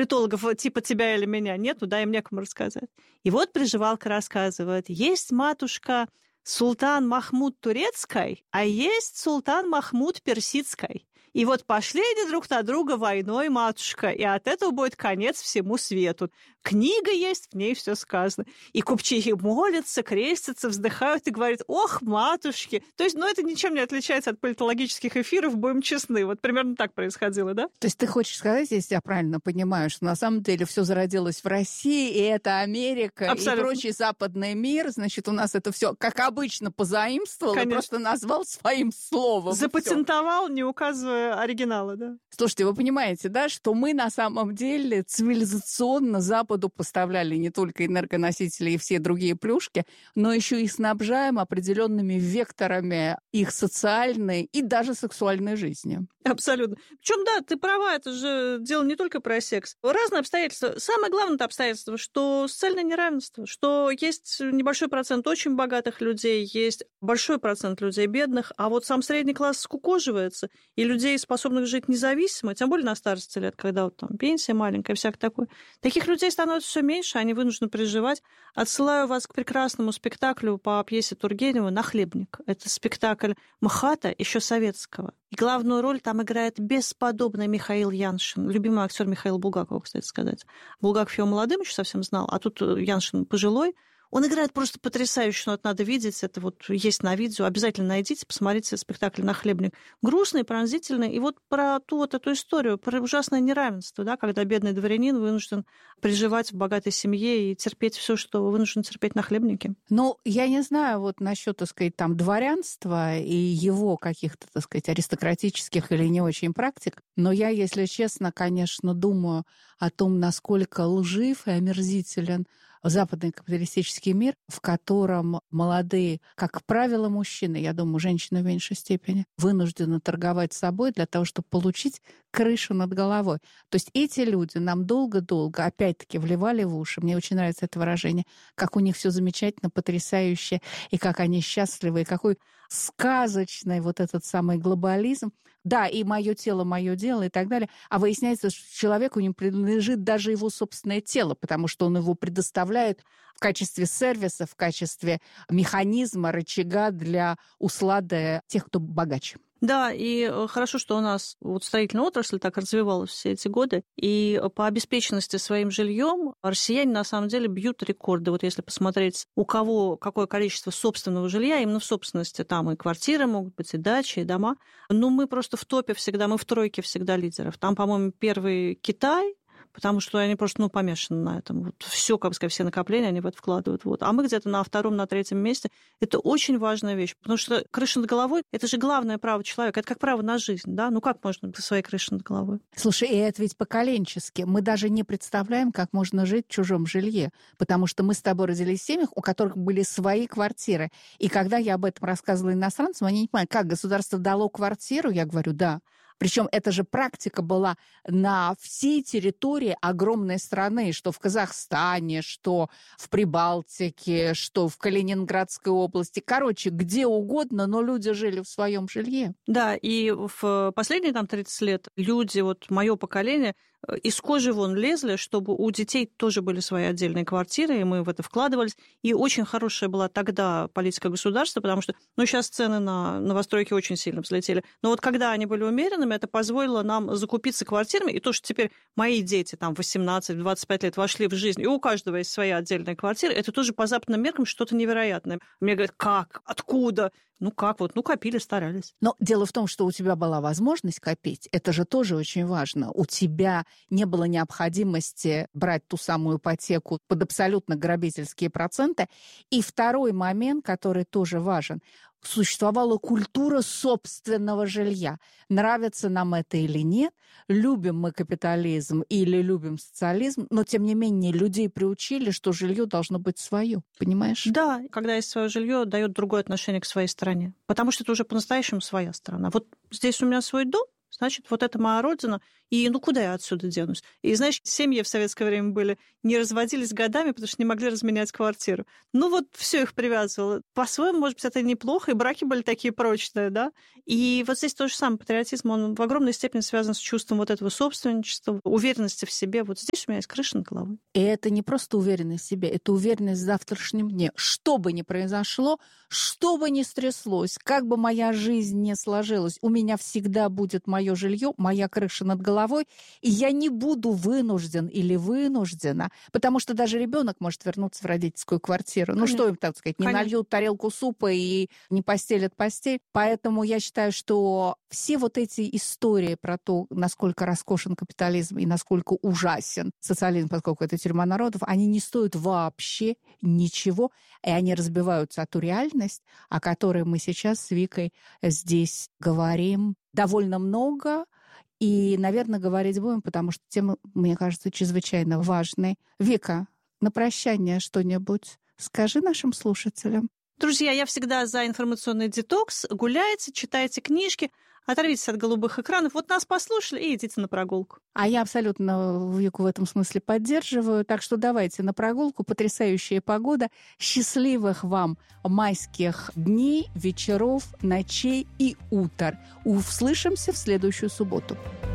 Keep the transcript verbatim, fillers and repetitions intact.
политологов типа тебя или меня нету, да, им некому рассказать. И вот приживалка рассказывает, есть матушка султан Махмуд Турецкой, а есть султан Махмуд Персидской. И вот пошли они друг на друга войной, матушка, и от этого будет конец всему свету. Книга есть, в ней все сказано. И купчихи молятся, крестятся, вздыхают и говорят, ох, матушки. То есть, ну, это ничем не отличается от политологических эфиров, будем честны. Вот примерно так происходило, да? То есть ты хочешь сказать, если я правильно понимаю, что на самом деле все зародилось в России, и это Америка, абсолютно, и прочий западный мир, значит, у нас это все, как обычно, позаимствовал, и просто назвал своим словом. Запатентовал, не указывая оригинала, да. Слушайте, вы понимаете, да, что мы на самом деле цивилизационно Западу поставляли не только энергоносители и все другие плюшки, но еще и снабжаем определенными векторами их социальной и даже сексуальной жизни. Абсолютно. Причем, да, ты права, это же дело не только про секс. Разные обстоятельства. Самое главное это обстоятельство, что социальное неравенство, что есть небольшой процент очень богатых людей, есть большой процент людей бедных, а вот сам средний класс скукоживается, и людей, способных жить независимо, тем более на старости лет, когда вот там пенсия маленькая, всякое такое, таких людей становится все меньше, они вынуждены приживать. Отсылаю вас к прекрасному спектаклю по пьесе Тургенева «Нахлебник». Это спектакль МХАТа, еще советского. И главную роль там играет бесподобный Михаил Яншин, любимый актер Михаила Булгакова, кстати сказать. Булгаков его молодым еще совсем знал, а тут Яншин пожилой. Он играет просто потрясающе, но это надо видеть, это вот есть на видео. Обязательно найдите, посмотрите спектакль «Нахлебник». Грустный, пронзительный. И вот про ту вот эту историю, про ужасное неравенство, да, когда бедный дворянин вынужден приживать в богатой семье и терпеть все, что вынужден терпеть нахлебники. Ну, я не знаю вот насчет, так сказать, там дворянства и его каких-то, так сказать, аристократических или не очень практик, но я, если честно, конечно, думаю о том, насколько лжив и омерзителен западный капиталистический мир, в котором молодые, как правило, мужчины, я думаю, женщины в меньшей степени, вынуждены торговать собой для того, чтобы получить крышу над головой. То есть эти люди нам долго-долго, опять-таки, вливали в уши, мне очень нравится это выражение, как у них все замечательно, потрясающе, и как они счастливы, и какой сказочный вот этот самый глобализм. Да, и мое тело, мое дело и так далее. А выясняется, что человеку не принадлежит даже его собственное тело, потому что он его предоставляет в качестве сервиса, в качестве механизма, рычага для услады тех, кто богаче. Да, и хорошо, что у нас вот строительная отрасль так развивалась все эти годы, и по обеспеченности своим жильем россияне на самом деле бьют рекорды. Вот если посмотреть, у кого какое количество собственного жилья, именно в собственности, там и квартиры могут быть, и дачи, и дома. Но мы просто в топе всегда, мы в тройке всегда лидеров. Там, по-моему, первый Китай, потому что они просто, ну, помешаны на этом. Вот все, как бы сказать, все накопления они в это вкладывают. Вот. А мы где-то на втором, на третьем месте. Это очень важная вещь, потому что крыша над головой – это же главное право человека. Это как право на жизнь, да? Ну, как можно без своей крыши над головой? Слушай, и это ведь поколенчески. Мы даже не представляем, как можно жить в чужом жилье, потому что мы с тобой родились в семьях, у которых были свои квартиры. И когда я об этом рассказывала иностранцам, они не понимают, как государство дало квартиру? Я говорю, да. Причем эта же практика была на всей территории огромной страны, что в Казахстане, что в Прибалтике, что в Калининградской области. Короче, где угодно, но люди жили в своем жилье. Да, и в последние там тридцать лет люди, вот мое поколение, из кожи вон лезли, чтобы у детей тоже были свои отдельные квартиры, и мы в это вкладывались. И очень хорошая была тогда политика государства, потому что, ну, сейчас цены на новостройки очень сильно взлетели. Но вот когда они были умеренными, это позволило нам закупиться квартирами, и то, что теперь мои дети там восемнадцать-двадцать пять лет вошли в жизнь, и у каждого есть своя отдельная квартира, это тоже по западным меркам что-то невероятное. Мне говорят, как? Откуда? Ну как вот? Ну, копили, старались. Но дело в том, что у тебя была возможность копить. Это же тоже очень важно. У тебя не было необходимости брать ту самую ипотеку под абсолютно грабительские проценты. И второй момент, который тоже важен, существовала культура собственного жилья. Нравится нам это или нет, любим мы капитализм или любим социализм, но, тем не менее, людей приучили, что жилье должно быть свое. Понимаешь? Да, когда есть свое жилье, дает другое отношение к своей стране. Потому что это уже по-настоящему своя страна. Вот здесь у меня свой дом, значит, вот это моя родина, И ну куда я отсюда денусь? И знаешь, семьи в советское время были, не разводились годами, потому что не могли разменять квартиру. Ну вот все их привязывало. По-своему, может быть, это неплохо, и браки были такие прочные, да? И вот здесь то же самое. Патриотизм, он в огромной степени связан с чувством вот этого собственничества, уверенности в себе. Вот здесь у меня есть крыша над головой. И это не просто уверенность в себе, это уверенность в завтрашнем дне. Что бы ни произошло, что бы ни стряслось, как бы моя жизнь не сложилась, у меня всегда будет мое жилье, моя крыша над головой, и я не буду вынужден или вынуждена, потому что даже ребенок может вернуться в родительскую квартиру. Ну, что им, так сказать, не Конечно. нальют тарелку супа и не постелят постель. Поэтому я считаю, что все вот эти истории про то, насколько роскошен капитализм и насколько ужасен социализм, поскольку это тюрьма народов, они не стоят вообще ничего, и они разбиваются о ту реальность, о которой мы сейчас с Викой здесь говорим довольно много, и, наверное, говорить будем, потому что тема, мне кажется, чрезвычайно важной. Вика, на прощание что-нибудь скажи нашим слушателям. Друзья, я всегда за информационный детокс. Гуляйте, читайте книжки, оторвитесь от голубых экранов. Вот нас послушали и идите на прогулку. А я абсолютно Вику в этом смысле поддерживаю. Так что давайте на прогулку. Потрясающая погода. Счастливых вам майских дней, вечеров, ночей и утр. Услышимся в следующую субботу.